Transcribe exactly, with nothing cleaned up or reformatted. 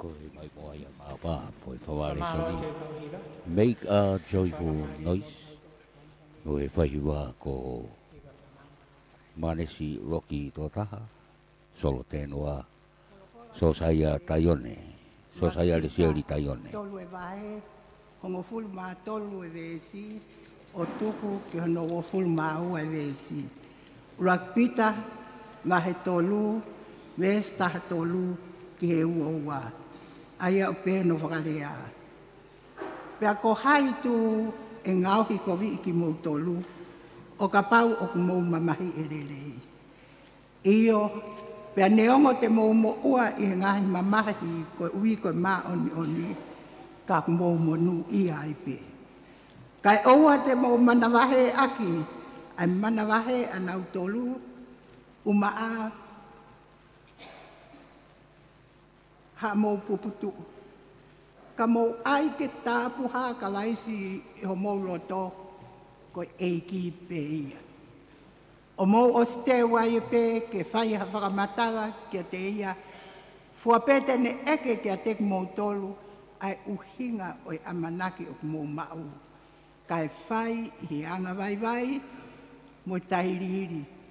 mai moa ia mapa po e whawale soni. Make a joyful noise. No e whahiwa ko Manesi Rocky tō taha. Solo tēnoa. So saia taione. So saia le siali taione. Tolu e vae, hongo fulu mā tolu e vesi, o tuku ki hono o fulu mā ua e vesi. Urak pita, mahe tolu, ves taha tolu ki he ua ua. Aia o pēno whakalea. Pea ko hai tu e ngauhi ko vi ki mou tolu, o ka pau o ku mou mamahi e lelei. Iyo, pea neongo te mou mo ua i ngahi mamahi ko ui ko mā oni oni, ka ku mou mo nu i aipe. Kai oua te mou manawahe aki, ai manawahe anau tolu, umaa, ha mou puputu. Ka mou ai ke tāpu ha ka laisi i ho mou loto, ko eiki pe ia. O mou o te wai pe ke whai ha whakamatara kia te ia, fuapete ne eke kia te mou tolu, ai uhinga o i amanaki o mou mau. Kai whai i anga vai vai, mo tahiriri.